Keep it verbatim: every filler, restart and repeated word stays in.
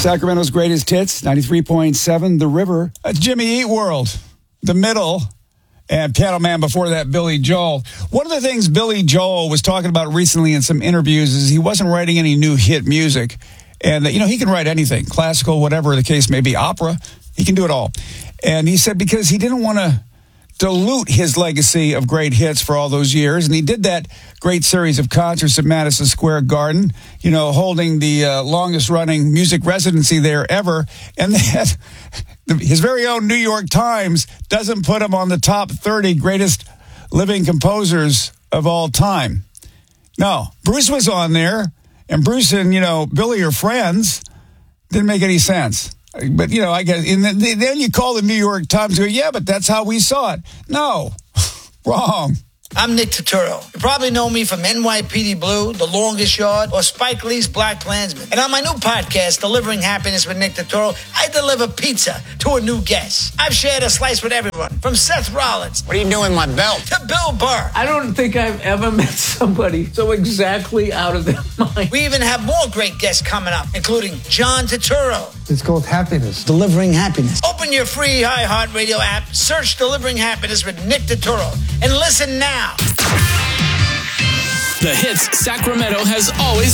Sacramento's greatest hits, ninety-three point seven, The River. That's Jimmy Eat World, The Middle, and Piano Man before that, Billy Joel. One of the things Billy Joel was talking about recently in some interviews is he wasn't writing any new hit music. And, you know, he can write anything, classical, whatever the case may be, opera. He can do it all. And he said because he didn't want to dilute his legacy of great hits for all those years. And he did that great series of concerts at Madison Square Garden, you know, holding the uh, longest running music residency there ever. And that his very own New York Times doesn't put him on the top thirty greatest living composers of all time. No, Bruce was on there, and Bruce and, you know, Billy are friends. Didn't make any sense. But, you know, I guess, and then you call the New York Times and go, yeah, but that's how we saw it. No, wrong. I'm Nick Turturro. You probably know me from N Y P D Blue, The Longest Yard, or Spike Lee's Black Klansman. And on my new podcast, Delivering Happiness with Nick Turturro, I deliver pizza to a new guest. I've shared a slice with everyone, from Seth Rollins. What are you doing with my belt? To Bill Burr. I don't think I've ever met somebody so exactly out of their mind. We even have more great guests coming up, including John Turturro. It's called Happiness. Delivering Happiness. Open your free iHeartRadio app, search Delivering Happiness with Nick Turturro, and listen now. The hits Sacramento has always